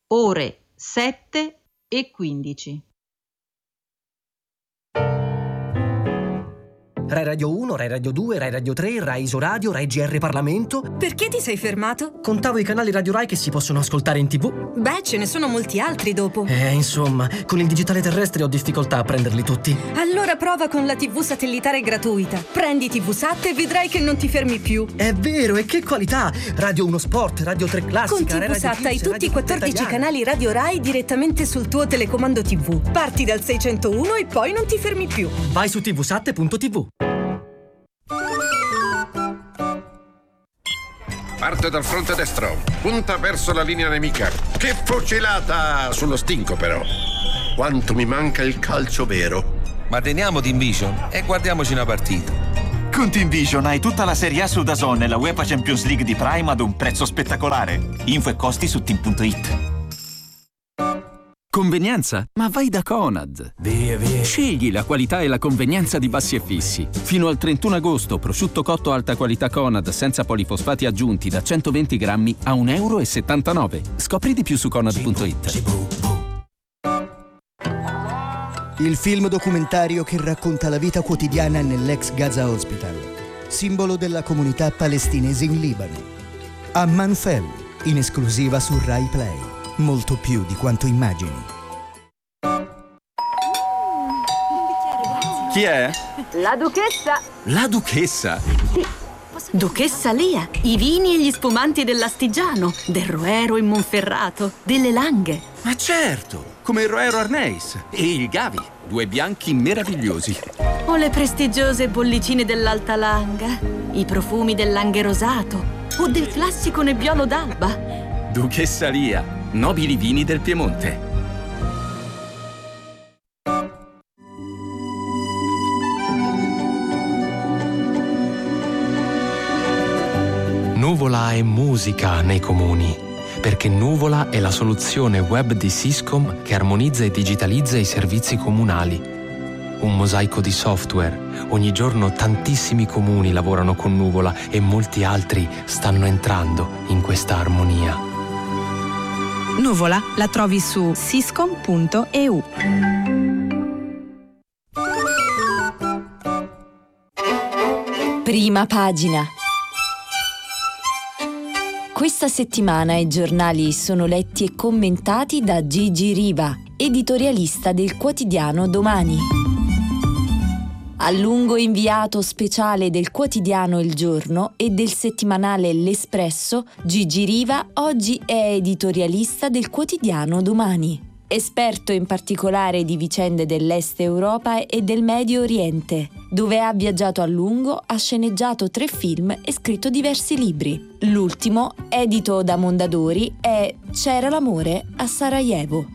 ore 7:15. Rai Radio 1, Rai Radio 2, Rai Radio 3, Rai Isoradio, Rai GR Parlamento. Perché ti sei fermato? Contavo i canali Radio Rai che si possono ascoltare in TV. Beh, ce ne sono molti altri dopo. Insomma, con il digitale terrestre ho difficoltà a prenderli tutti. Allora prova con la TV satellitare gratuita. Prendi TV Sat e vedrai che non ti fermi più. È vero, e che qualità! Radio 1 Sport, Radio 3 Classica, Con TV Radio Sat Kids, hai tutti i Radio 14 Italiana. canali Radio Rai direttamente sul tuo telecomando TV. Parti dal 601 e poi non ti fermi più. Vai su tvsat.tv. Parte dal fronte destro, punta verso la linea nemica. Che fucilata! Sullo stinco però. Quanto mi manca il calcio vero. Ma teniamo Team Vision e guardiamoci una partita. Con Team Vision hai tutta la Serie A su DAZN e la UEFA Champions League di Prime ad un prezzo spettacolare. Info e costi su team.it. Convenienza? Ma vai da Conad. Via. Scegli la qualità e la convenienza di Bassi e Fissi. Fino al 31 agosto, prosciutto cotto alta qualità Conad senza polifosfati aggiunti da 120 grammi a €1,79. Scopri di più su conad.it. Il film documentario che racconta la vita quotidiana nell'ex Gaza Hospital, simbolo della comunità palestinese in Libano. Amman Fel, in esclusiva su Rai Play. Molto più di quanto immagini. Chi è? La duchessa. La duchessa? Duchessa Lia, i vini e gli spumanti dell'Astigiano, del Roero in Monferrato, delle Langhe. Ma certo, come il Roero Arneis e il Gavi, 2 bianchi meravigliosi. O le prestigiose bollicine dell'Alta Langa, i profumi del Langhe Rosato o del classico Nebbiolo d'Alba. Duchessa Lia, nobili vini del Piemonte. Nuvola è musica nei comuni, perché Nuvola è la soluzione web di Syscom che armonizza e digitalizza i servizi comunali. Un mosaico di software. Ogni giorno tantissimi comuni lavorano con Nuvola e molti altri stanno entrando in questa armonia. Nuvola la trovi su syscom.eu. Prima pagina. Questa settimana i giornali sono letti e commentati da Gigi Riva, editorialista del quotidiano Domani. A lungo inviato speciale del quotidiano Il Giorno e del settimanale L'Espresso, Gigi Riva oggi è editorialista del quotidiano Domani. Esperto in particolare di vicende dell'Est Europa e del Medio Oriente, dove ha viaggiato a lungo, ha sceneggiato 3 film e scritto diversi libri. L'ultimo, edito da Mondadori, è C'era l'amore a Sarajevo.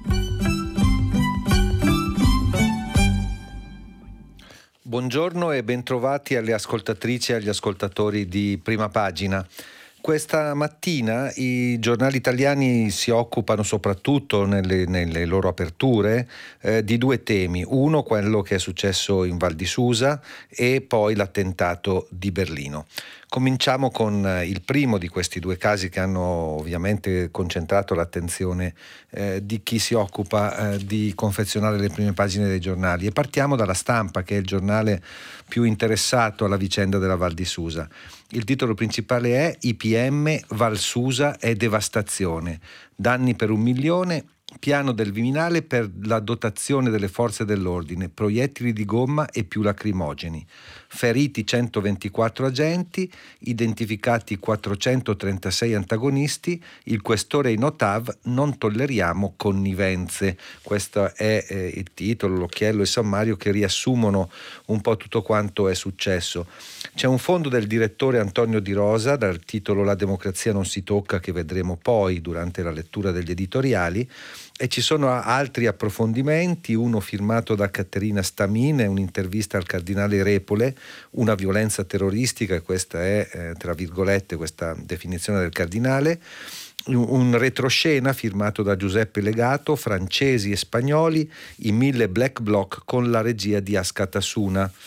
Buongiorno e bentrovati alle ascoltatrici e agli ascoltatori di Prima Pagina. Questa mattina i giornali italiani si occupano soprattutto nelle loro aperture di 2 temi. Uno, quello che è successo in Val di Susa, e poi l'attentato di Berlino. Cominciamo con il primo di questi 2 casi che hanno ovviamente concentrato l'attenzione di chi si occupa di confezionare le prime pagine dei giornali, e partiamo dalla Stampa, che è il giornale più interessato alla vicenda della Val di Susa. Il titolo principale è IPM Val Susa è devastazione, danni per 1 milione, piano del Viminale per la dotazione delle forze dell'ordine, proiettili di gomma e più lacrimogeni. Feriti 124 agenti, identificati 436 antagonisti, il questore in Otav, non tolleriamo connivenze. Questo è il titolo, l'occhiello e il sommario che riassumono un po' tutto quanto è successo. C'è un fondo del direttore Antonio Di Rosa dal titolo La democrazia non si tocca, che vedremo poi durante la lettura degli editoriali, e ci sono altri approfondimenti, uno firmato da Caterina Stamine, un'intervista al cardinale Repole, una violenza terroristica, e questa è tra virgolette questa definizione del cardinale, un retroscena firmato da Giuseppe Legato, francesi e spagnoli, i 1000 Black Bloc con la regia di Askatasuna.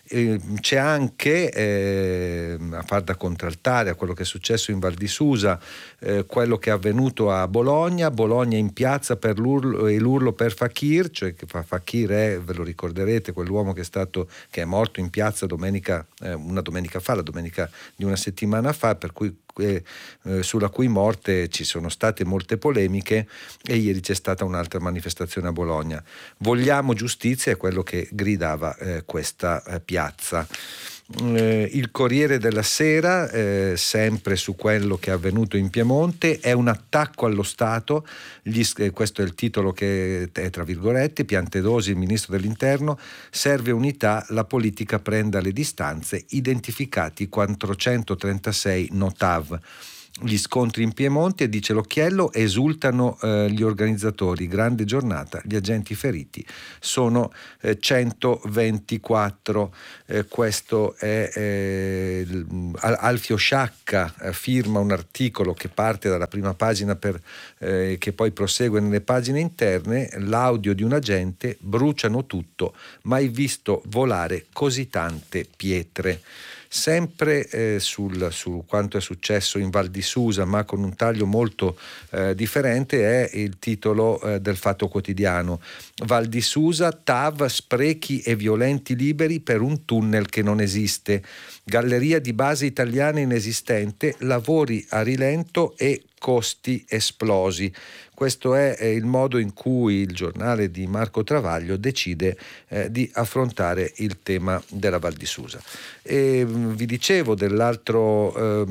C'è anche, a far da contraltare a quello che è successo in Val di Susa, quello che è avvenuto a Bologna in piazza per l'urlo per Fakir, cioè che Fakir è, ve lo ricorderete, quell'uomo che è morto in piazza una domenica fa, la domenica di una settimana fa, per cui sulla cui morte ci sono state molte polemiche, e ieri c'è stata un'altra manifestazione a Bologna. Vogliamo giustizia è quello che gridava questa piazza. Il Corriere della Sera, sempre su quello che è avvenuto in Piemonte, è un attacco allo Stato, questo è il titolo che è tra virgolette, Piantedosi, il ministro dell'Interno, serve unità, la politica prenda le distanze, identificati 436 Notav. Gli scontri in Piemonte, dice l'Occhiello, esultano gli organizzatori, grande giornata, gli agenti feriti sono 124. Questo è Alfio Sciacca firma un articolo che parte dalla prima pagina che poi prosegue nelle pagine interne, l'audio di un agente, bruciano tutto, mai visto volare così tante pietre. Sempre su quanto è successo in Val di Susa, ma con un taglio molto differente, è il titolo del Fatto Quotidiano. Val di Susa, TAV, sprechi e violenti liberi per un tunnel che non esiste. Galleria di base italiana inesistente, lavori a rilento e costi esplosi. Questo è il modo in cui il giornale di Marco Travaglio decide di affrontare il tema della Val di Susa. E vi dicevo dell'altro,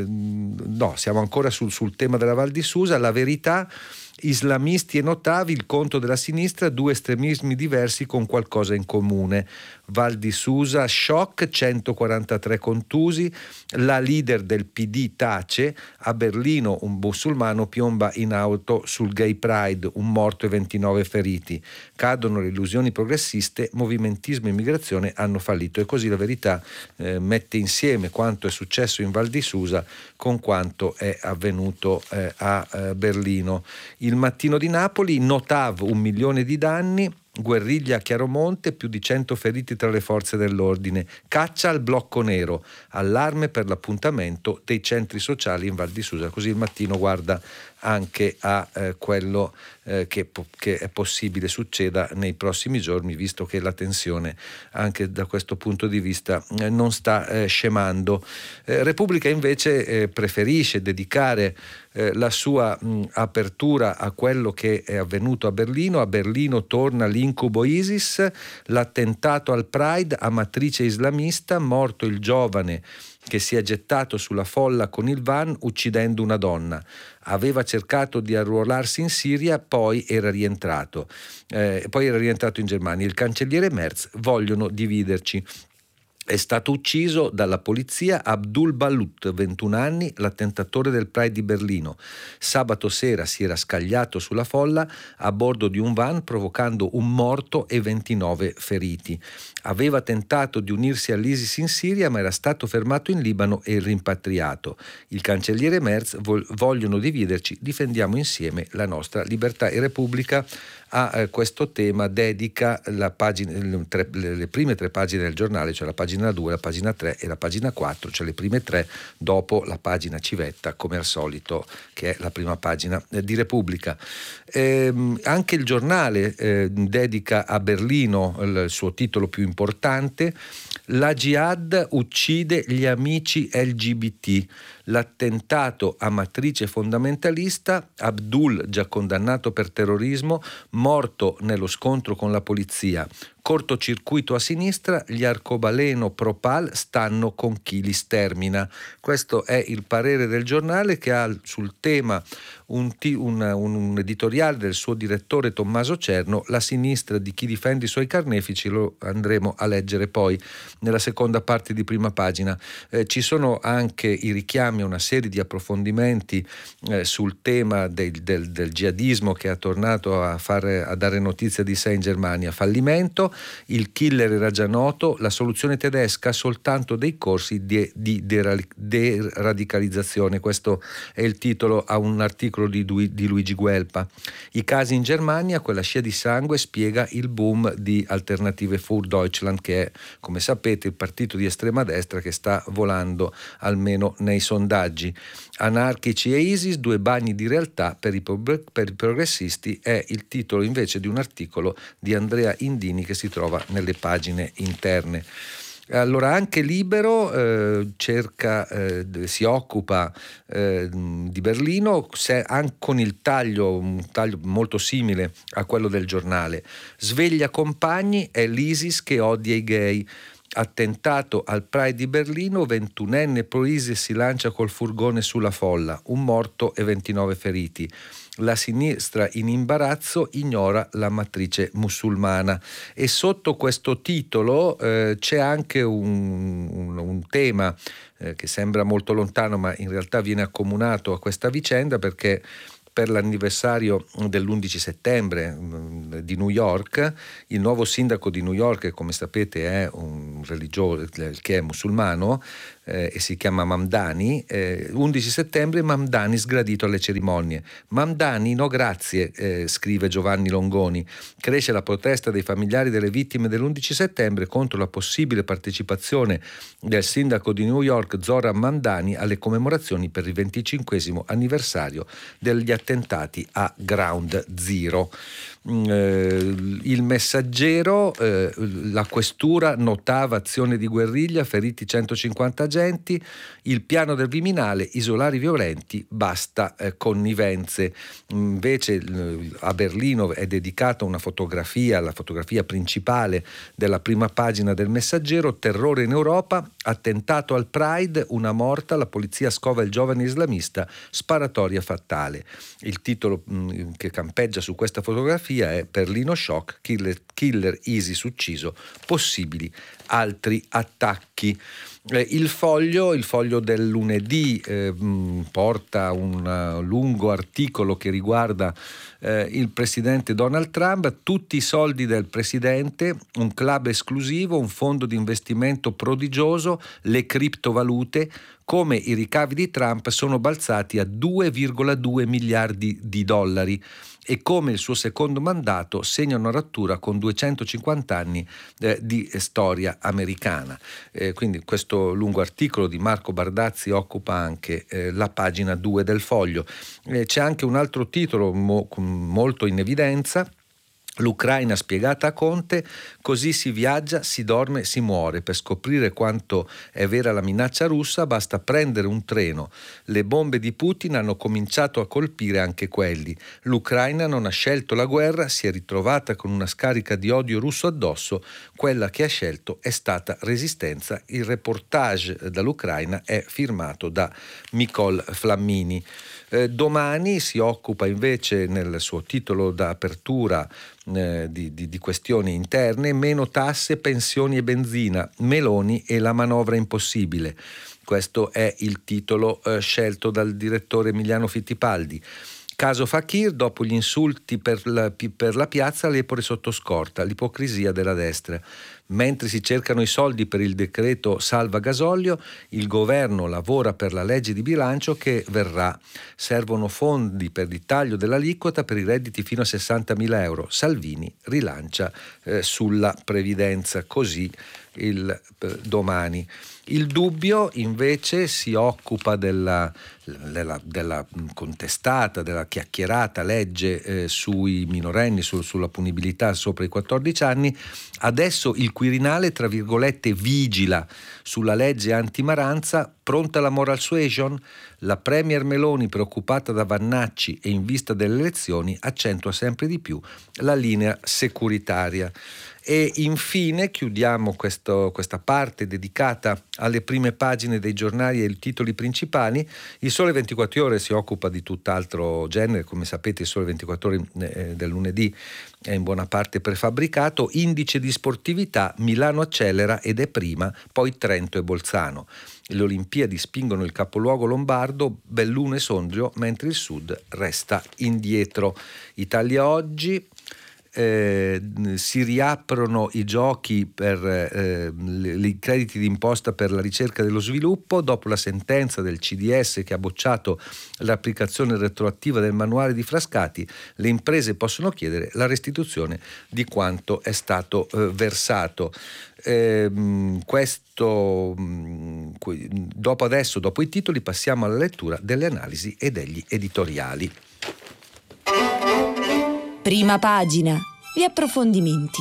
siamo ancora sul tema della Val di Susa. La Verità, islamisti e notavi, il conto della sinistra, due estremismi diversi con qualcosa in comune. Val di Susa, shock, 143 contusi, la leader del PD tace, a Berlino un musulmano piomba in auto sul Gay Pride, un morto e 29 feriti, cadono le illusioni progressiste, movimentismo e immigrazione hanno fallito. E così La Verità mette insieme quanto è successo in Val di Susa con quanto è avvenuto a Berlino. Il Mattino di Napoli, Notav, 1 milione di danni, guerriglia a Chiaromonte, più di 100 feriti tra le forze dell'ordine, caccia al blocco nero, allarme per l'appuntamento dei centri sociali in Val di Susa. Così il Mattino guarda anche a quello che è possibile succeda nei prossimi giorni, visto che la tensione anche da questo punto di vista non sta scemando. Repubblica invece preferisce dedicare la sua apertura a quello che è avvenuto a Berlino. A Berlino torna l'incubo ISIS, l'attentato al Pride a matrice islamista, morto il giovane che si è gettato sulla folla con il van uccidendo una donna. Aveva cercato di arruolarsi in Siria, poi era rientrato in Germania. Il cancelliere Merz, vogliono dividerci. È stato ucciso dalla polizia Abdul Balut, 21 anni, l'attentatore del Pride di Berlino. Sabato sera si era scagliato sulla folla a bordo di un van, provocando un morto e 29 feriti. Aveva tentato di unirsi all'ISIS in Siria, ma era stato fermato in Libano e rimpatriato. Il cancelliere Merz, vogliono dividerci, difendiamo insieme la nostra libertà. E Repubblica a questo tema dedica le prime 3 pagine del giornale, cioè la pagina 2, la pagina 3 e la pagina 4, cioè le prime 3 dopo la pagina civetta, come al solito, che è la prima pagina di Repubblica. Anche il giornale dedica a Berlino il suo titolo più importante: la jihad uccide gli amici LGBT. L'attentato a matrice fondamentalista, Abdul, già condannato per terrorismo, morto nello scontro con la polizia. Cortocircuito a sinistra, gli arcobaleno pro-Pal stanno con chi li stermina. Questo è il parere del giornale, che ha sul tema un editoriale del suo direttore Tommaso Cerno, la sinistra di chi difende i suoi carnefici. Lo andremo a leggere poi nella seconda parte di prima pagina. Ci sono anche i richiami a una serie di approfondimenti sul tema del jihadismo, che ha tornato a dare notizia di sé in Germania. Fallimento, il killer era già noto, la soluzione tedesca soltanto dei corsi di deradicalizzazione. Questo è il titolo a un articolo di Luigi Guelpa. I casi in Germania, quella scia di sangue spiega il boom di Alternative für Deutschland, che è, come sapete, il partito di estrema destra che sta volando almeno nei sondaggi. Anarchici e ISIS, due bagni di realtà per i progressisti, è il titolo invece di un articolo di Andrea Indini che si trova nelle pagine interne. Allora anche Libero si occupa di Berlino, anche con un taglio molto simile a quello del Giornale. Sveglia compagni, è l'ISIS che odia i gay. Attentato al Pride di Berlino, 21enne pro-ISIS si lancia col furgone sulla folla, un morto e 29 feriti. La sinistra in imbarazzo ignora la matrice musulmana. E sotto questo titolo c'è anche un tema che sembra molto lontano, ma in realtà viene accomunato a questa vicenda, perché per l'anniversario dell'11 settembre di New York, il nuovo sindaco di New York, che come sapete è un religioso, che è musulmano, e si chiama Mamdani. 11 settembre Mamdani sgradito alle cerimonie. Mamdani no grazie, scrive Giovanni Longoni. Cresce la protesta dei familiari delle vittime dell'11 settembre contro la possibile partecipazione del sindaco di New York Zohran Mamdani alle commemorazioni per il 25° anniversario degli attentati a Ground Zero. Il Messaggero, la questura notava azione di guerriglia, feriti 150 agenti, il piano del Viminale, isolare i violenti, basta connivenze. Invece a Berlino è dedicata una fotografia, la fotografia principale della prima pagina del Messaggero: terrore in Europa, attentato al Pride, una morta, la polizia scova il giovane islamista, sparatoria fatale. Il titolo che campeggia su questa fotografia è Berlino shock, killer ISIS ucciso, possibili altri attacchi. Il foglio del lunedì porta un lungo articolo che riguarda il presidente Donald Trump. Tutti i soldi del presidente, un club esclusivo, un fondo di investimento prodigioso, le criptovalute, come i ricavi di Trump sono balzati a 2,2 miliardi di dollari e come il suo secondo mandato segna una rottura con 250 anni di storia americana. Quindi questo lungo articolo di Marco Bardazzi occupa anche la pagina 2 del Foglio. C'è anche un altro titolo molto in evidenza: l'Ucraina spiegata a Conte, così si viaggia, si dorme, si muore. Per scoprire quanto è vera la minaccia russa basta prendere un treno. Le bombe di Putin hanno cominciato a colpire anche quelli. L'Ucraina non ha scelto la guerra, si è ritrovata con una scarica di odio russo addosso. Quella che ha scelto è stata resistenza. Il reportage dall'Ucraina è firmato da Micol Flammini. Domani si occupa invece nel suo titolo d'apertura di questioni interne: meno tasse, pensioni e benzina, Meloni e la manovra impossibile. Questo è il titolo scelto dal direttore Emiliano Fittipaldi. Caso Fakir, dopo gli insulti per la piazza, l'Epore sotto scorta, l'ipocrisia della destra. Mentre si cercano i soldi per il decreto salva gasolio, il governo lavora per la legge di bilancio che verrà. Servono fondi per il taglio dell'aliquota per i redditi fino a 60.000 euro. Salvini rilancia sulla previdenza, così il Domani. Il Dubbio invece si occupa della contestata, della chiacchierata legge sui minorenni, sulla punibilità sopra i 14 anni. Adesso il Quirinale, tra virgolette, vigila sulla legge anti-Maranza. Pronta la moral suasion? La premier Meloni, preoccupata da Vannacci e in vista delle elezioni, accentua sempre di più la linea securitaria. E infine chiudiamo questa parte dedicata alle prime pagine dei giornali e ai titoli principali. Il Sole 24 Ore si occupa di tutt'altro genere. Come sapete, il Sole 24 Ore del lunedì è in buona parte prefabbricato. Indice di sportività: Milano accelera ed è prima, poi Trento e Bolzano. Le Olimpiadi spingono il capoluogo lombardo, Belluno e Sondrio, mentre il Sud resta indietro. Italia Oggi: si riaprono i giochi per i crediti d'imposta per la ricerca e dello sviluppo dopo la sentenza del CDS che ha bocciato l'applicazione retroattiva del manuale di Frascati. Le imprese possono chiedere la restituzione di quanto è stato versato. Dopo i titoli passiamo alla lettura delle analisi e degli editoriali. Prima pagina, gli approfondimenti.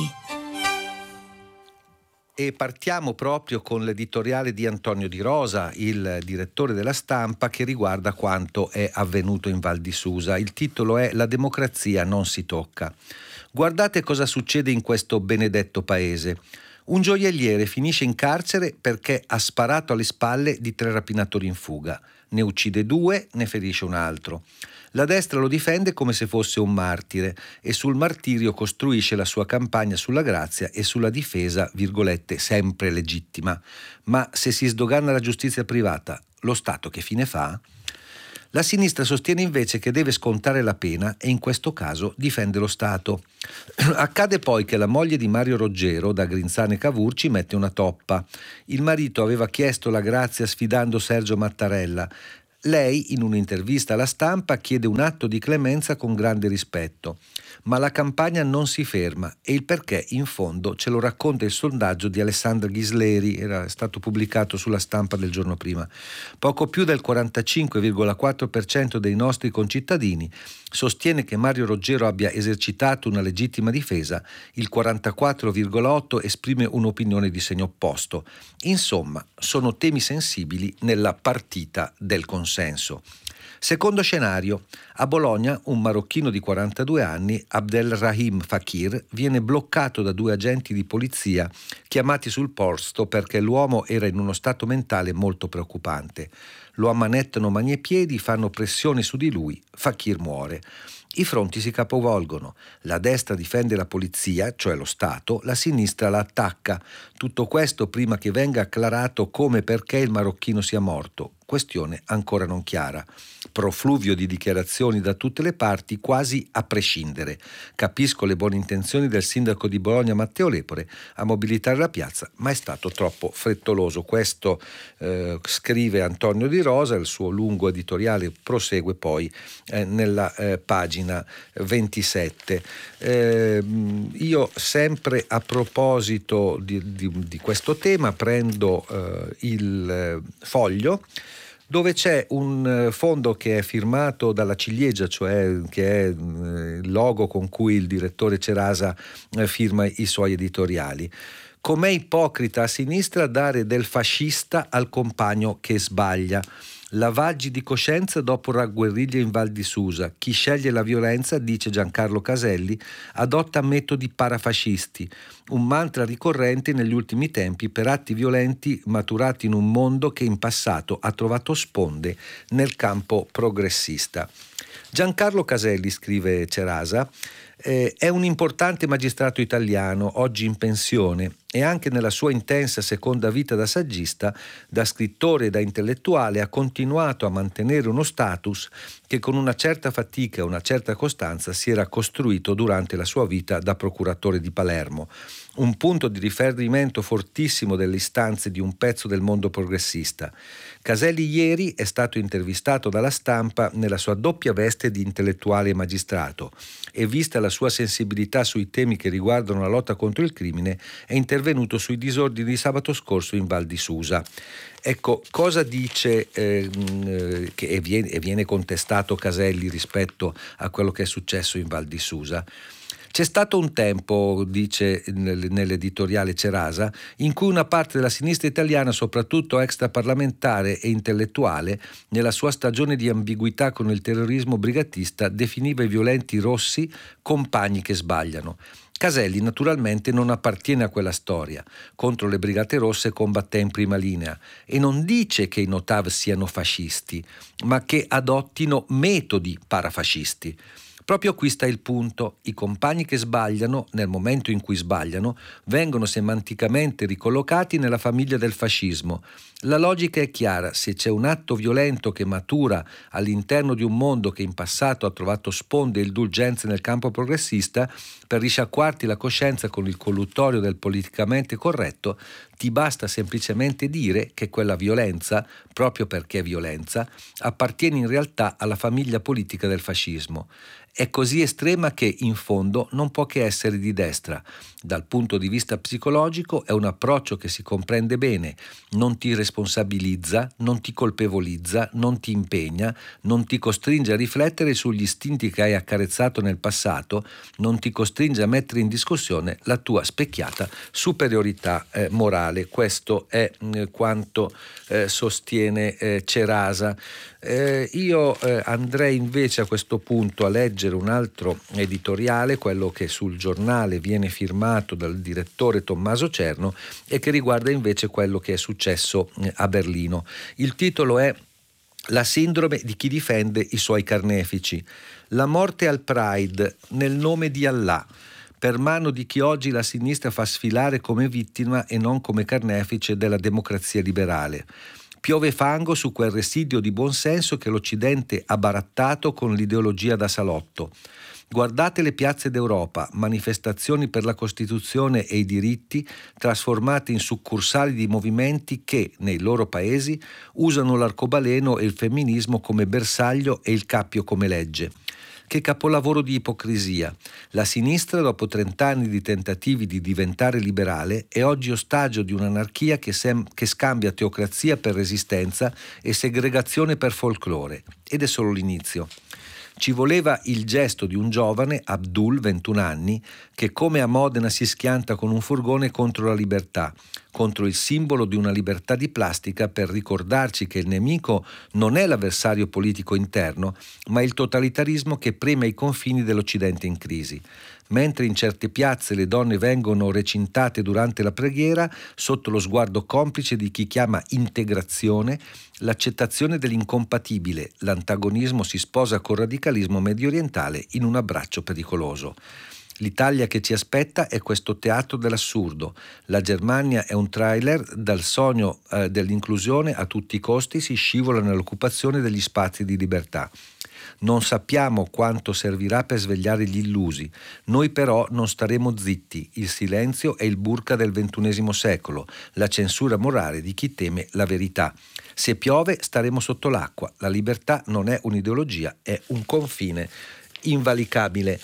E partiamo proprio con l'editoriale di Antonio Di Rosa, il direttore della Stampa, che riguarda quanto è avvenuto in Val di Susa. Il titolo è "La democrazia non si tocca". Guardate cosa succede in questo benedetto paese. Un gioielliere finisce in carcere perché ha sparato alle spalle di 3 rapinatori in fuga. Ne uccide 2, ne ferisce un altro. La destra lo difende come se fosse un martire e sul martirio costruisce la sua campagna sulla grazia e sulla difesa, virgolette, sempre legittima. Ma se si sdogana la giustizia privata, lo Stato che fine fa? La sinistra sostiene invece che deve scontare la pena e in questo caso difende lo Stato. Accade poi che la moglie di Mario Roggero, da Grinzane e Cavour, ci mette una toppa. Il marito aveva chiesto la grazia sfidando Sergio Mattarella. Lei, in un'intervista alla Stampa, chiede un atto di clemenza con grande rispetto. Ma la campagna non si ferma e il perché, in fondo, ce lo racconta il sondaggio di Alessandra Ghisleri, era stato pubblicato sulla Stampa del giorno prima. Poco più del 45,4% dei nostri concittadini sostiene che Mario Roggero abbia esercitato una legittima difesa, il 44,8% esprime un'opinione di segno opposto. Insomma, sono temi sensibili nella partita del consenso. Secondo scenario, a Bologna un marocchino di 42 anni, Abdelrahim Fakir, viene bloccato da 2 agenti di polizia chiamati sul posto perché l'uomo era in uno stato mentale molto preoccupante. Lo ammanettano mani e piedi, fanno pressioni su di lui, Fakir muore. I fronti si capovolgono. La destra difende la polizia, cioè lo Stato, la sinistra la attacca. Tutto questo prima che venga acclarato come e perché il marocchino sia morto. Questione ancora non chiara. Profluvio di dichiarazioni da tutte le parti, quasi a prescindere. Capisco le buone intenzioni del sindaco di Bologna Matteo Lepore a mobilitare la piazza, ma è stato troppo frettoloso. Questo scrive Antonio Di Rosa, il suo lungo editoriale prosegue poi nella pagina 27. Io sempre a proposito di questo tema prendo il Foglio, dove c'è un fondo che è firmato dalla ciliegia, cioè che è il logo con cui il direttore Cerasa firma i suoi editoriali. Com'è ipocrita a sinistra dare del fascista al compagno che sbaglia. Lavaggi di coscienza dopo la guerriglia in Val di Susa. Chi sceglie la violenza, dice Giancarlo Caselli, adotta metodi parafascisti, un mantra ricorrente negli ultimi tempi per atti violenti maturati in un mondo che in passato ha trovato sponde nel campo progressista. Giancarlo Caselli, scrive Cerasa, è un importante magistrato italiano, oggi in pensione, e anche nella sua intensa seconda vita da saggista, da scrittore e da intellettuale ha continuato a mantenere uno status che con una certa fatica e una certa costanza si era costruito durante la sua vita da procuratore di Palermo. Un punto di riferimento fortissimo delle istanze di un pezzo del mondo progressista. Caselli ieri è stato intervistato dalla Stampa nella sua doppia veste di intellettuale e magistrato e, vista la sua sensibilità sui temi che riguardano la lotta contro il crimine, è intervenuto sui disordini di sabato scorso in Val di Susa. Ecco, cosa dice che viene contestato Caselli rispetto a quello che è successo in Val di Susa? C'è stato un tempo, dice nell'editoriale Cerasa, in cui una parte della sinistra italiana, soprattutto extraparlamentare e intellettuale, nella sua stagione di ambiguità con il terrorismo brigatista, definiva i violenti rossi compagni che sbagliano. Caselli naturalmente non appartiene a quella storia. Contro le Brigate Rosse combatté in prima linea e non dice che i Notav siano fascisti, ma che adottino metodi parafascisti. Proprio qui sta il punto. I compagni che sbagliano, nel momento in cui sbagliano, vengono semanticamente ricollocati nella famiglia del fascismo. La logica è chiara: se c'è un atto violento che matura all'interno di un mondo che in passato ha trovato sponde e indulgenze nel campo progressista, per risciacquarti la coscienza con il colluttorio del politicamente corretto, ti basta semplicemente dire che quella violenza, proprio perché è violenza, appartiene in realtà alla famiglia politica del fascismo. È così estrema che, in fondo, non può che essere di destra. Dal punto di vista psicologico è un approccio che si comprende bene, non ti responsabilizza, non ti colpevolizza, non ti impegna, non ti costringe a riflettere sugli istinti che hai accarezzato nel passato, non ti costringe a mettere in discussione la tua specchiata superiorità morale. Questo è quanto sostiene Cerasa. Io andrei invece a questo punto a leggere un altro editoriale, quello che sul Giornale viene firmato dal direttore Tommaso Cerno e che riguarda invece quello che è successo a Berlino. Il titolo è La sindrome di chi difende i suoi carnefici. La morte al Pride nel nome di Allah, per mano di chi oggi la sinistra fa sfilare come vittima e non come carnefice della democrazia liberale. Piove fango su quel residio di buonsenso che l'Occidente ha barattato con l'ideologia da salotto. Guardate le piazze d'Europa, manifestazioni per la Costituzione e i diritti trasformate in succursali di movimenti che, nei loro paesi, usano l'arcobaleno e il femminismo come bersaglio e il cappio come legge. Che capolavoro di ipocrisia! La sinistra, dopo 30 anni di tentativi di diventare liberale, è oggi ostaggio di un'anarchia che scambia teocrazia per resistenza e segregazione per folklore. Ed è solo l'inizio. Ci voleva il gesto di un giovane, Abdul, 21 anni, che come a Modena si schianta con un furgone contro la libertà, contro il simbolo di una libertà di plastica, per ricordarci che il nemico non è l'avversario politico interno, ma il totalitarismo che preme i confini dell'Occidente in crisi. Mentre in certe piazze le donne vengono recintate durante la preghiera, sotto lo sguardo complice di chi chiama integrazione, l'accettazione dell'incompatibile, l'antagonismo si sposa col radicalismo mediorientale in un abbraccio pericoloso. L'Italia che ci aspetta è questo teatro dell'assurdo. La Germania è un trailer, dal sogno dell'inclusione a tutti i costi si scivola nell'occupazione degli spazi di libertà. Non sappiamo quanto servirà per svegliare gli illusi. Noi però non staremo zitti. Il silenzio è il burqa del XXI secolo, la censura morale di chi teme la verità. Se piove staremo sotto l'acqua. La libertà non è un'ideologia, è un confine invalicabile.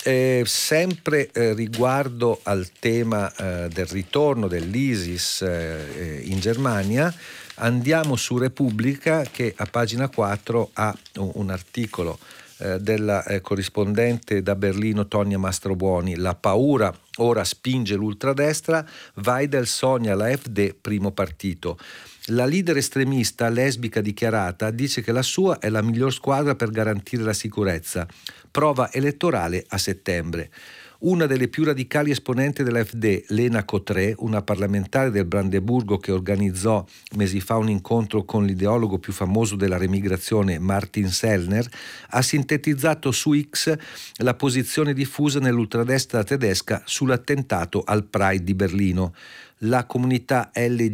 Sempre riguardo al tema del ritorno dell'ISIS in Germania, andiamo su Repubblica, che a pagina 4 ha un articolo della corrispondente da Berlino Tonia Mastrobuoni. La paura ora spinge l'ultradestra, Weidel sogna l'AfD primo partito. La leader estremista lesbica dichiarata dice che la sua è la miglior squadra per garantire la sicurezza. Prova elettorale a settembre. Una delle più radicali esponenti dell'AfD, Lena Cotré, una parlamentare del Brandeburgo che organizzò mesi fa un incontro con l'ideologo più famoso della remigrazione, Martin Sellner, ha sintetizzato su X la posizione diffusa nell'ultradestra tedesca sull'attentato al Pride di Berlino. La comunità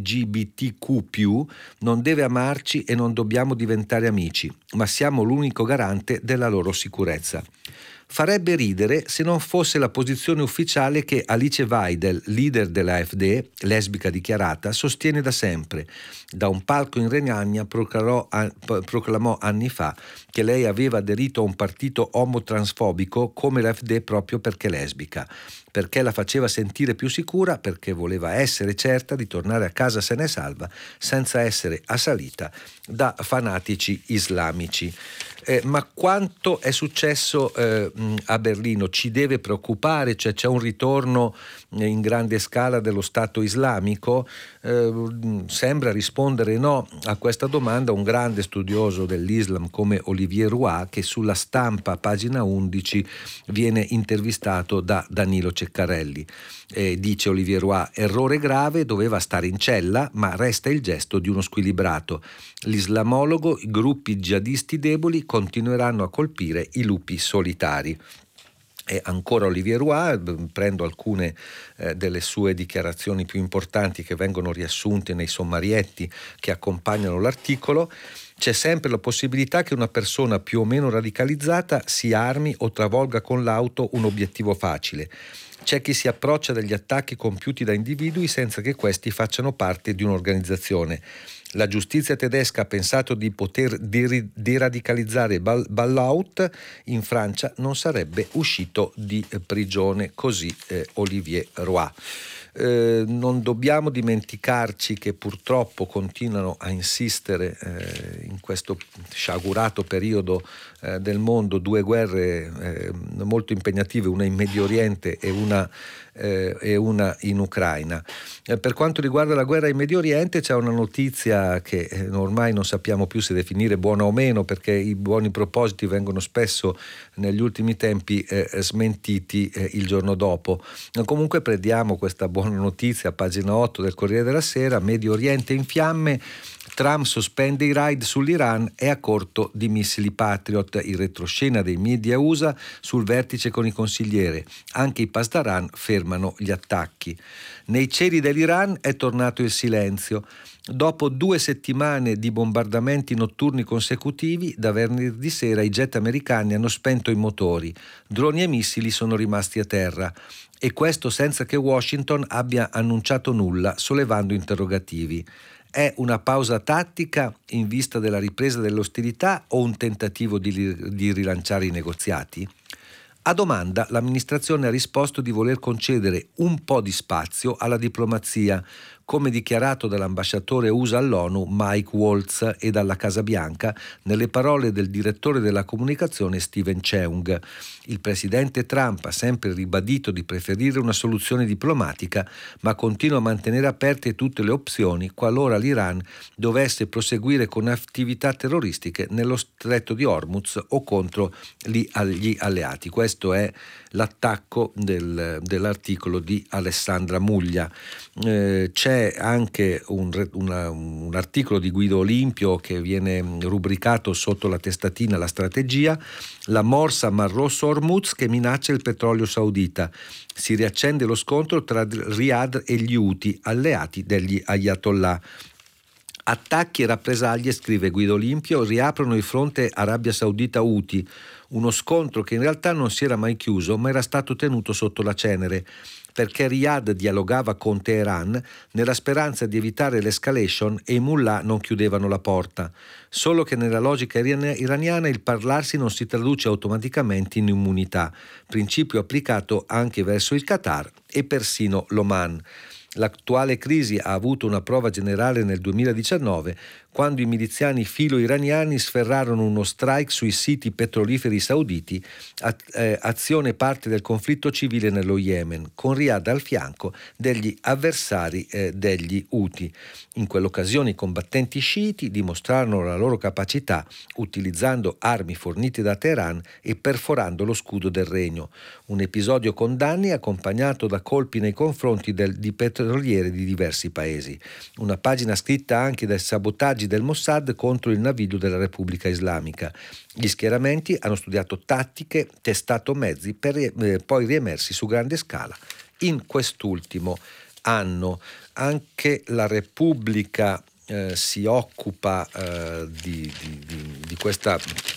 LGBTQ+ non deve amarci e non dobbiamo diventare amici, ma siamo l'unico garante della loro sicurezza. Farebbe ridere se non fosse la posizione ufficiale che Alice Weidel, leader dell'AfD, lesbica dichiarata, sostiene da sempre. Da un palco in Renania proclamò anni fa che lei aveva aderito a un partito omotransfobico come l'AfD proprio perché lesbica, perché la faceva sentire più sicura, perché voleva essere certa di tornare a casa sana e salva senza essere assalita da fanatici islamici. Ma quanto è successo a Berlino ci deve preoccupare? Cioè, c'è un ritorno in grande scala dello Stato islamico? Sembra rispondere no a questa domanda un grande studioso dell'Islam come Olivier Roy, che sulla Stampa, pagina 11, viene intervistato da Danilo Ceccarelli. Dice Olivier Roy: errore grave, doveva stare in cella, ma resta il gesto di uno squilibrato. L'islamologo, i gruppi jihadisti deboli continueranno a colpire i lupi solitari. E ancora Olivier Roy, prendo alcune delle sue dichiarazioni più importanti che vengono riassunte nei sommarietti che accompagnano l'articolo. C'è sempre la possibilità che una persona più o meno radicalizzata si armi o travolga con l'auto un obiettivo facile. C'è chi si approccia degli attacchi compiuti da individui senza che questi facciano parte di un'organizzazione. La giustizia tedesca ha pensato di poter deradicalizzare Ballout, in Francia non sarebbe uscito di prigione, così Olivier Roy. Non dobbiamo dimenticarci che purtroppo continuano a insistere in questo sciagurato periodo del mondo due guerre molto impegnative, una in Medio Oriente e una in Ucraina. Per quanto riguarda la guerra in Medio Oriente, c'è una notizia che ormai non sappiamo più se definire buona o meno, perché i buoni propositi vengono spesso negli ultimi tempi smentiti il giorno dopo. Comunque prendiamo questa buona notizia, pagina 8 del Corriere della Sera: Medio Oriente in fiamme, Trump sospende i raid sull'Iran, è a corto di missili Patriot. Il retroscena dei media USA sul vertice con i consiglieri. Anche i Pasdaran fermano gli attacchi. Nei cieli dell'Iran è tornato il silenzio. Dopo 2 settimane di bombardamenti notturni consecutivi, da venerdì sera i jet americani hanno spento i motori. Droni e missili sono rimasti a terra. E questo senza che Washington abbia annunciato nulla, sollevando interrogativi. È una pausa tattica in vista della ripresa delle ostilità o un tentativo di rilanciare i negoziati? A domanda, l'amministrazione ha risposto di voler concedere un po' di spazio alla diplomazia, come dichiarato dall'ambasciatore USA all'ONU Mike Waltz e dalla Casa Bianca nelle parole del direttore della comunicazione Steven Cheung. Il presidente Trump ha sempre ribadito di preferire una soluzione diplomatica, ma continua a mantenere aperte tutte le opzioni qualora l'Iran dovesse proseguire con attività terroristiche nello stretto di Hormuz o contro gli alleati. Questo è l'attacco dell'articolo di Alessandra Muglia. C'è anche un articolo di Guido Olimpio che viene rubricato sotto la testatina La strategia, la morsa Mar Rosso-Hormuz che minaccia il petrolio saudita. Si riaccende lo scontro tra Riyadh e gli Houthi, alleati degli Ayatollah. Attacchi e rappresaglie, scrive Guido Olimpio, riaprono il fronte Arabia Saudita-Houthi, uno scontro che in realtà non si era mai chiuso ma era stato tenuto sotto la cenere, perché Riyadh dialogava con Teheran nella speranza di evitare l'escalation e i mullah non chiudevano la porta. Solo che nella logica iraniana il parlarsi non si traduce automaticamente in immunità, principio applicato anche verso il Qatar e persino l'Oman. L'attuale crisi ha avuto una prova generale nel 2019, quando i miliziani filo-iraniani sferrarono uno strike sui siti petroliferi sauditi, azione parte del conflitto civile nello Yemen, con Riyadh al fianco degli avversari degli Houthi. In quell'occasione i combattenti sciiti dimostrarono la loro capacità utilizzando armi fornite da Teheran e perforando lo scudo del regno. Un episodio con danni accompagnato da colpi nei confronti di petroliere di diversi paesi. Una pagina scritta anche dai sabotaggi del Mossad contro il naviglio della Repubblica Islamica. Gli schieramenti hanno studiato tattiche, testato mezzi per poi riemersi su grande scala. In quest'ultimo anno anche la Repubblica si occupa di questa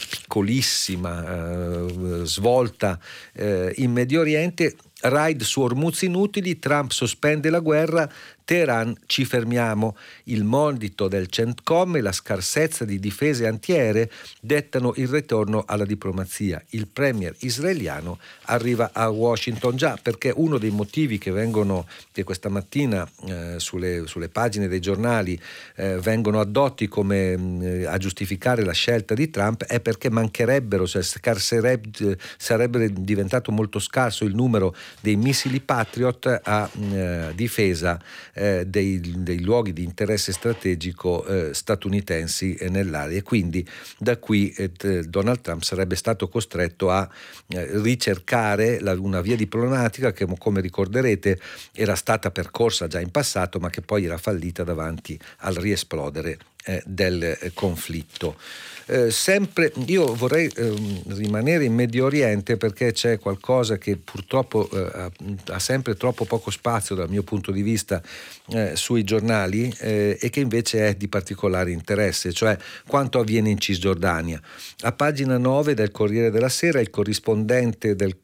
piccolissima svolta in Medio Oriente. Raid su Hormuz inutili, Trump sospende la guerra, Teheran ci fermiamo. Il monito del CENTCOM e la scarsezza di difese antiaeree dettano il ritorno alla diplomazia. Il premier israeliano arriva a Washington, già perché uno dei motivi che questa mattina sulle pagine dei giornali vengono addotti come a giustificare la scelta di Trump è perché mancherebbero, sarebbe diventato molto scarso il numero dei missili Patriot a difesa dei luoghi di interesse strategico statunitensi nell'area, e quindi da qui Donald Trump sarebbe stato costretto a ricercare una via diplomatica che, come ricorderete, era stata percorsa già in passato, ma che poi era fallita davanti al riesplodere del conflitto. Sempre io vorrei rimanere in Medio Oriente, perché c'è qualcosa che purtroppo ha sempre troppo poco spazio dal mio punto di vista sui giornali, e che invece è di particolare interesse, cioè quanto avviene in Cisgiordania. A pagina 9 del Corriere della Sera il corrispondente del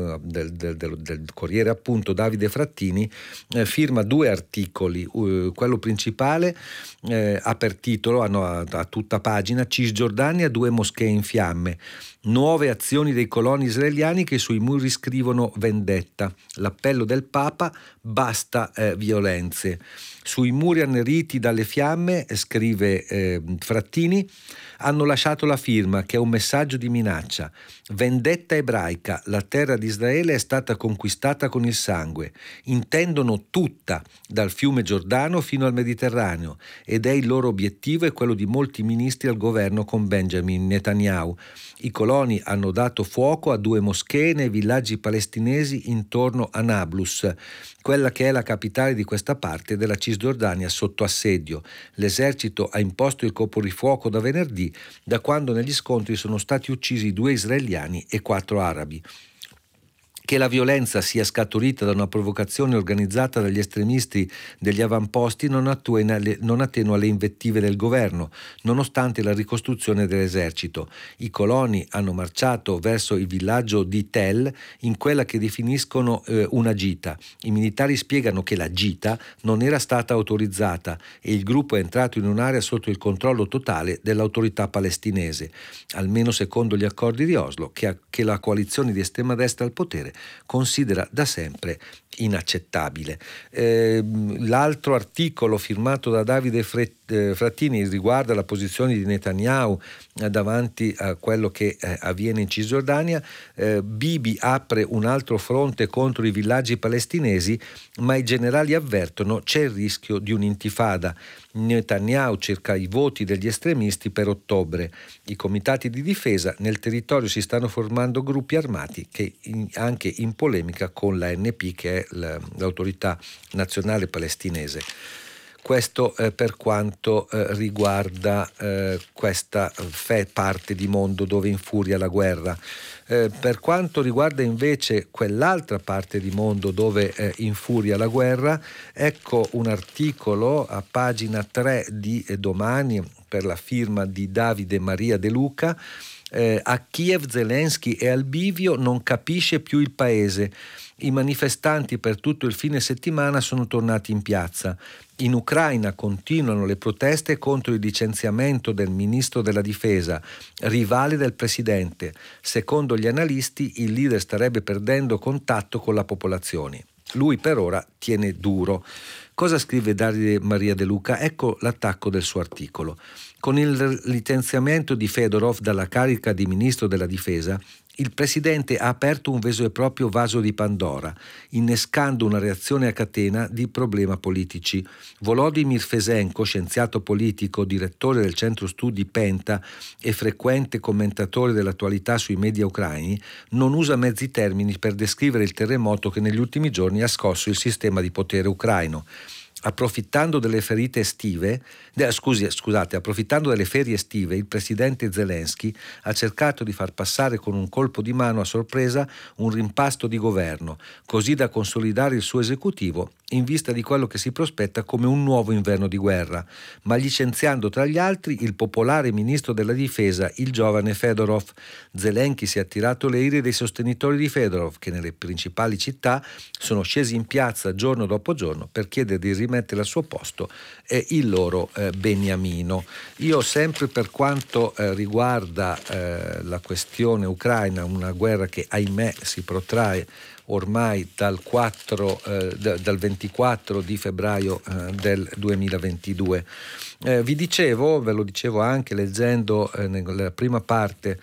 Corriere, appunto, Davide Frattini, firma 2 articoli. Quello principale ha per titolo, a tutta pagina, Cisgiordania, 2 moschee in fiamme, nuove azioni dei coloni israeliani che sui muri scrivono vendetta, l'appello del Papa, basta violenze. Sui muri anneriti dalle fiamme, scrive Frattini, hanno lasciato la firma che è un messaggio di minaccia. Vendetta ebraica, la terra di Israele è stata conquistata con il sangue. Intendono tutta, dal fiume Giordano fino al Mediterraneo, ed è il loro obiettivo e quello di molti ministri al governo con Benjamin Netanyahu. I coloni hanno dato fuoco a 2 moschee nei villaggi palestinesi intorno a Nablus, quella che è la capitale di questa parte della Cisgiordania sotto assedio. L'esercito ha imposto il coprifuoco da venerdì, da quando negli scontri sono stati uccisi 2 israeliani e 4 arabi. Che la violenza sia scaturita da una provocazione organizzata dagli estremisti degli avamposti non attenua le invettive del governo, nonostante la ricostruzione dell'esercito. I coloni hanno marciato verso il villaggio di Tel in quella che definiscono una gita. I militari spiegano che la gita non era stata autorizzata e il gruppo è entrato in un'area sotto il controllo totale dell'autorità palestinese, almeno secondo gli accordi di Oslo, che la coalizione di estrema destra al potere considera da sempre inaccettabile. L'altro articolo firmato da Davide Frattini riguarda la posizione di Netanyahu davanti a quello che avviene in Cisgiordania. Bibi apre un altro fronte contro i villaggi palestinesi, ma i generali avvertono c'è il rischio di un'intifada. Netanyahu cerca i voti degli estremisti per ottobre. I comitati di difesa nel territorio si stanno formando gruppi armati che anche in polemica con l'ANP, che è l'autorità nazionale palestinese. Questo per quanto riguarda questa parte di mondo dove infuria la guerra. Per quanto riguarda invece quell'altra parte di mondo dove infuria la guerra, ecco un articolo a pagina 3 di Domani per la firma di Davide Maria De Luca. A Kiev Zelensky è al bivio, non capisce più il paese. I manifestanti per tutto il fine settimana sono tornati in piazza. In Ucraina continuano le proteste contro il licenziamento del ministro della difesa, rivale del presidente. Secondo gli analisti, il leader starebbe perdendo contatto con la popolazione. Lui per ora tiene duro. Cosa scrive Davide Maria De Luca? Ecco l'attacco del suo articolo. Con il licenziamento di Fedorov dalla carica di ministro della difesa, il presidente ha aperto un vero e proprio vaso di Pandora, innescando una reazione a catena di problemi politici. Volodymyr Fesenko, scienziato politico, direttore del centro studi Penta e frequente commentatore dell'attualità sui media ucraini, non usa mezzi termini per descrivere il terremoto che negli ultimi giorni ha scosso il sistema di potere ucraino. Approfittando delle ferie estive, il presidente Zelensky ha cercato di far passare con un colpo di mano a sorpresa un rimpasto di governo, così da consolidare il suo esecutivo in vista di quello che si prospetta come un nuovo inverno di guerra, ma licenziando tra gli altri il popolare ministro della difesa, il giovane Fedorov. Zelensky si è attirato le ire dei sostenitori di Fedorov, che nelle principali città sono scesi in piazza giorno dopo giorno per chiedere di rimettere mettere al suo posto il loro beniamino. Io sempre, per quanto riguarda la questione ucraina, una guerra che ahimè si protrae ormai dal 24 di febbraio del 2022. Ve lo dicevo anche leggendo nella prima parte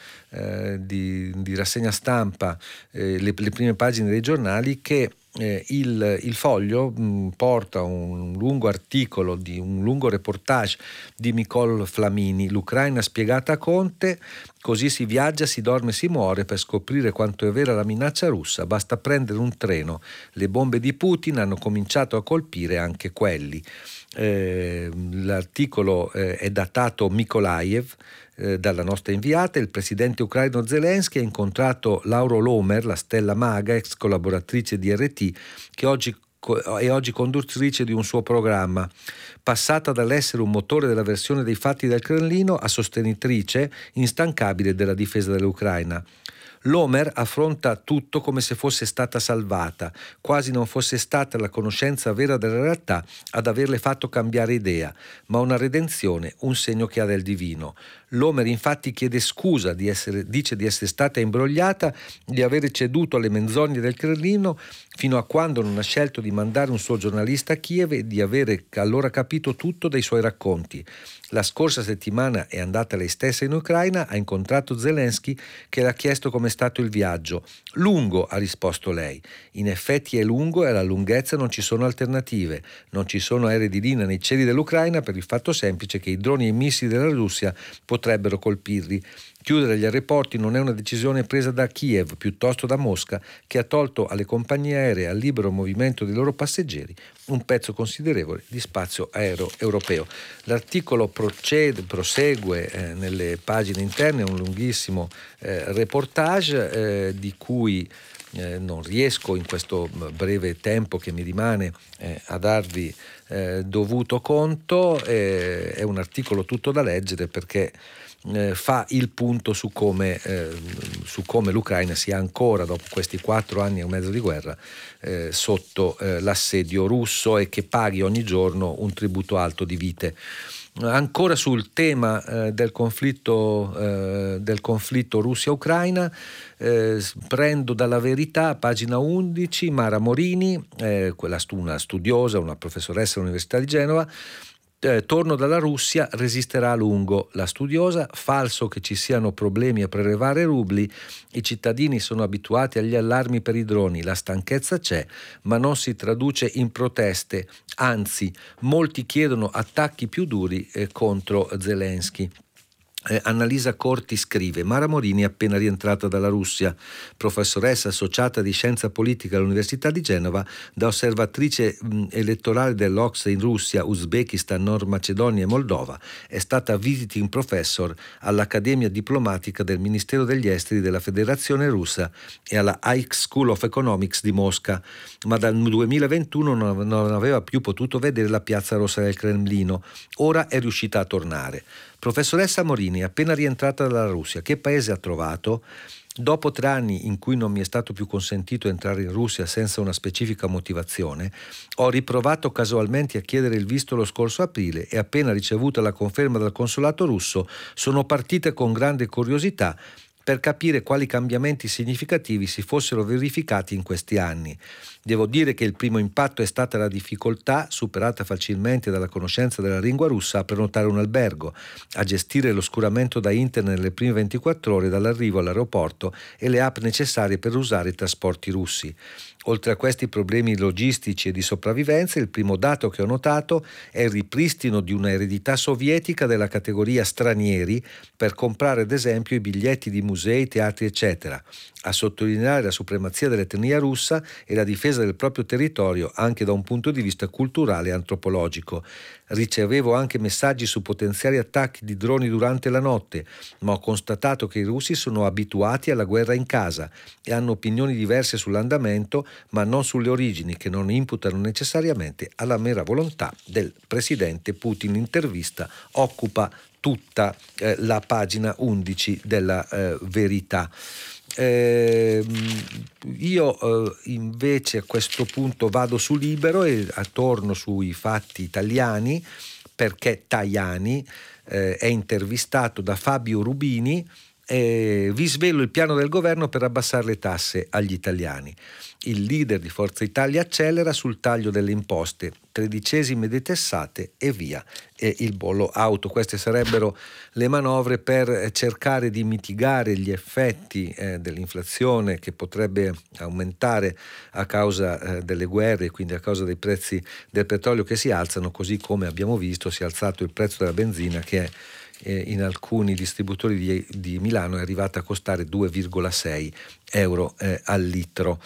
di rassegna stampa, le prime pagine dei giornali, che il Foglio porta un lungo articolo, un lungo reportage di Nicole Flamini, l'Ucraina spiegata a Conte. Così si viaggia, si dorme, si muore per scoprire quanto è vera la minaccia russa. Basta prendere un treno. Le bombe di Putin hanno cominciato a colpire anche quelli. L'articolo è datato Mykolaiv, dalla nostra inviata. Il presidente ucraino Zelensky ha incontrato Laura Lomer, la stella maga, ex collaboratrice di RT, che oggi conduttrice di un suo programma, passata dall'essere un motore della versione dei fatti del Cremlino a sostenitrice instancabile della difesa dell'Ucraina. Lomer affronta tutto come se fosse stata salvata, quasi non fosse stata la conoscenza vera della realtà ad averle fatto cambiare idea, ma una redenzione, un segno che ha del divino. Lomer infatti chiede scusa, dice di essere stata imbrogliata, di avere ceduto alle menzogne del Cremlino, fino a quando non ha scelto di mandare un suo giornalista a Kiev e di avere allora capito tutto dai suoi racconti. La scorsa settimana è andata lei stessa in Ucraina, ha incontrato Zelensky, che le ha chiesto com'è stato il viaggio. Lungo, ha risposto lei. In effetti è lungo e alla lunghezza non ci sono alternative. Non ci sono aerei di linea nei cieli dell'Ucraina per il fatto semplice che i droni e i missili della Russia potrebbero colpirli. Chiudere gli aeroporti non è una decisione presa da Kiev, piuttosto da Mosca, che ha tolto alle compagnie aeree e al libero movimento dei loro passeggeri un pezzo considerevole di spazio aereo europeo. L'articolo prosegue nelle pagine interne, un lunghissimo reportage di cui non riesco in questo breve tempo che mi rimane a darvi dovuto conto. È un articolo tutto da leggere, perché fa il punto su come l'Ucraina sia ancora, dopo questi 4 anni e mezzo di guerra, sotto l'assedio russo, e che paghi ogni giorno un tributo alto di vite. Ancora sul tema del conflitto Russia-Ucraina, prendo dalla Verità, pagina 11, Mara Morini, una studiosa, una professoressa all'Università di Genova. Torno dalla Russia, resisterà a lungo. La studiosa: falso che ci siano problemi a prelevare rubli, i cittadini sono abituati agli allarmi per i droni, la stanchezza c'è, ma non si traduce in proteste, anzi molti chiedono attacchi più duri contro Zelensky. Annalisa Corti scrive: Mara Morini è appena rientrata dalla Russia, professoressa associata di scienza politica all'Università di Genova, da osservatrice elettorale dell'OCSE in Russia, Uzbekistan, Nord Macedonia e Moldova. È stata visiting professor all'Accademia Diplomatica del Ministero degli Esteri della Federazione Russa e alla High School of Economics di Mosca, ma dal 2021 non aveva più potuto vedere la Piazza Rossa del Cremlino. Ora è riuscita a tornare. Professoressa Morini, appena rientrata dalla Russia, che paese ha trovato? Dopo 3 anni in cui non mi è stato più consentito entrare in Russia senza una specifica motivazione, ho riprovato casualmente a chiedere il visto lo scorso aprile e, appena ricevuta la conferma dal consolato russo, sono partita con grande curiosità per capire quali cambiamenti significativi si fossero verificati in questi anni. Devo dire che il primo impatto è stata la difficoltà, superata facilmente dalla conoscenza della lingua russa, a prenotare un albergo, a gestire l'oscuramento da internet nelle prime 24 ore dall'arrivo all'aeroporto e le app necessarie per usare i trasporti russi. Oltre a questi problemi logistici e di sopravvivenza, il primo dato che ho notato è il ripristino di una eredità sovietica della categoria stranieri per comprare ad esempio i biglietti di musei, teatri eccetera, a sottolineare la supremazia dell'etnia russa e la difesa del proprio territorio anche da un punto di vista culturale e antropologico. Ricevevo anche messaggi su potenziali attacchi di droni durante la notte, ma ho constatato che i russi sono abituati alla guerra in casa e hanno opinioni diverse sull'andamento, ma non sulle origini, che non imputano necessariamente alla mera volontà del presidente Putin. L'intervista occupa tutta la pagina 11 della Verità. Io invece a questo punto vado su Libero e torno sui fatti italiani, perché Tajani è intervistato da Fabio Rubini. Vi svelo il piano del governo per abbassare le tasse agli italiani. Il leader di Forza Italia accelera sul taglio delle imposte, 13esime detessate e via. E il bollo auto. Queste sarebbero le manovre per cercare di mitigare gli effetti dell'inflazione che potrebbe aumentare a causa delle guerre e quindi a causa dei prezzi del petrolio che si alzano, così come abbiamo visto si è alzato il prezzo della benzina, che in alcuni distributori di Milano è arrivata a costare 2,6 euro al litro.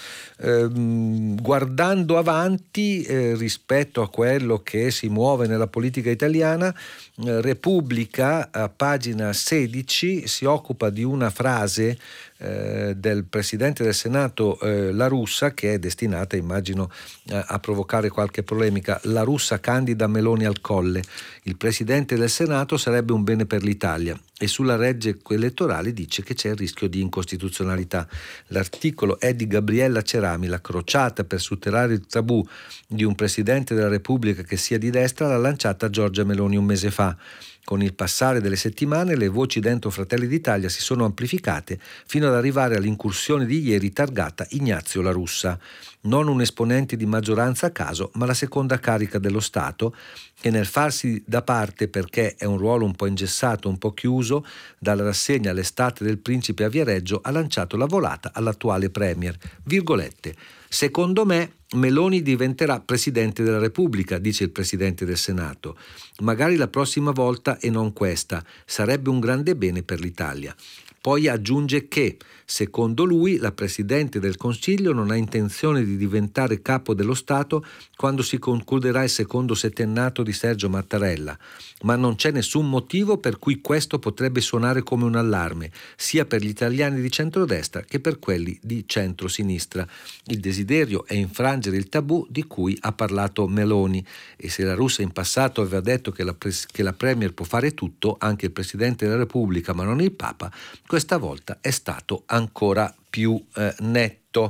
Guardando avanti rispetto a quello che si muove nella politica italiana, Repubblica a pagina 16 si occupa di una frase del Presidente del Senato La Russa, che è destinata, immagino, a provocare qualche polemica. La Russa candida Meloni al Colle. Il Presidente del Senato sarebbe un bene per l'Italia, e sulla legge elettorale dice che c'è il rischio di incostituzionalità. L'articolo è di Gabriella Cerami. La crociata per superare il tabù di un Presidente della Repubblica che sia di destra l'ha lanciata Giorgia Meloni un mese fa. Con il passare delle settimane le voci dentro Fratelli d'Italia si sono amplificate fino ad arrivare all'incursione di ieri targata Ignazio La Russa. Non un esponente di maggioranza a caso, ma la seconda carica dello Stato, che nel farsi da parte, perché è un ruolo un po' ingessato, un po' chiuso, dalla rassegna all'estate del principe a Viareggio, ha lanciato la volata all'attuale premier. Virgolette: secondo me Meloni diventerà Presidente della Repubblica, dice il Presidente del Senato. Magari la prossima volta e non questa. Sarebbe un grande bene per l'Italia. Poi aggiunge che, secondo lui, la Presidente del Consiglio non ha intenzione di diventare capo dello Stato quando si concluderà il secondo settennato di Sergio Mattarella, ma non c'è nessun motivo per cui questo potrebbe suonare come un allarme, sia per gli italiani di centrodestra che per quelli di centrosinistra. Il desiderio è infrangere il tabù di cui ha parlato Meloni, e se la Russa in passato aveva detto che la Premier può fare tutto, anche il Presidente della Repubblica, ma non il Papa, questa volta è stato ancora più netto.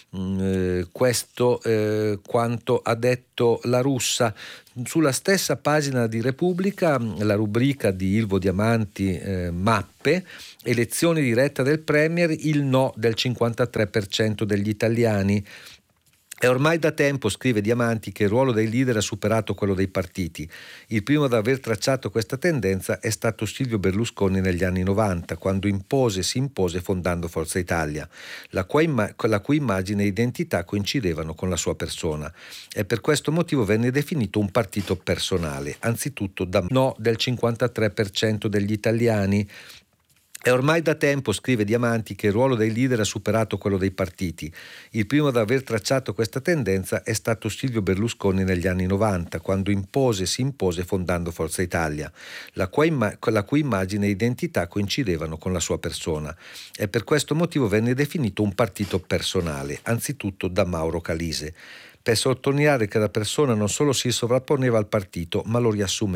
Questo quanto ha detto La Russa. Sulla stessa pagina di Repubblica, la rubrica di Ilvo Diamanti, mappe, elezione diretta del Premier, il no del 53% degli italiani. È ormai da tempo, scrive Diamanti, che il ruolo dei leader ha superato quello dei partiti. Il primo ad aver tracciato questa tendenza è stato Silvio Berlusconi negli anni 90, quando si impose fondando Forza Italia, la cui immagine e identità coincidevano con la sua persona. E per questo motivo venne definito un partito personale, anzitutto da no del 53% degli italiani. È ormai da tempo, scrive Diamanti, che il ruolo dei leader ha superato quello dei partiti. Il primo ad aver tracciato questa tendenza è stato Silvio Berlusconi negli anni 90, quando si impose fondando Forza Italia, la cui immagine e identità coincidevano con la sua persona. E per questo motivo venne definito un partito personale, anzitutto da Mauro Calise, per sottolineare che la persona non solo si sovrapponeva al partito, ma lo riassumeva